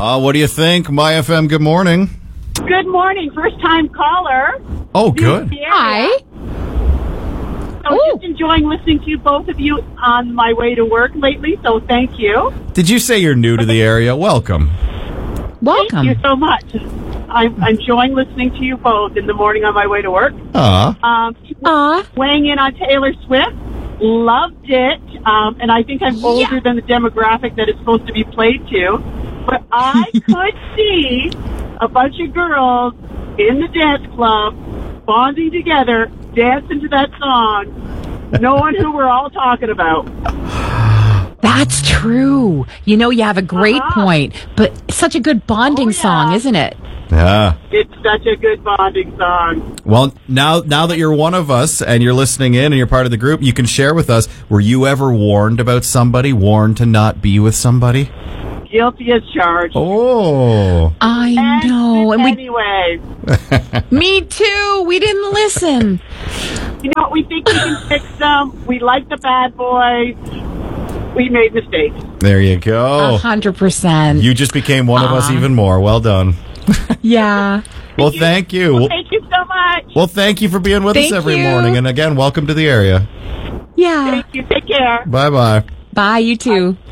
What do you think? My FM, good morning. Good morning. First time caller. Oh, good. Hi. So just enjoying listening to both of you on my way to work lately, so thank you. Did you say you're new to the area? Welcome. Welcome. Thank you so much. I'm enjoying listening to you both in the morning on my way to work. Weighing in on Taylor Swift. Loved it. And I think I'm older than the demographic that it's supposed to be played to. But I could see a bunch of girls in the dance club bonding together, dancing to that song, knowing who we're all talking about. That's true. You know, you have a great point, but such a good bonding song, isn't it? Yeah. It's such a good bonding song. Well, now that you're one of us and you're listening in and you're part of the group, you can share with us, were you ever warned about somebody, warned to not be with somebody? Guilty as charged. Oh. I know. And anyway. Me too. We didn't listen. You know what? We think we can fix them. We like the bad boys. We made mistakes. There you go. 100%. You just became one of us even more. Well done. Yeah. Well, thank you. Well, thank you so much. Well, thank you for being with us every morning. And again, welcome to the area. Yeah. Thank you. Take care. Bye-bye. Bye, you too.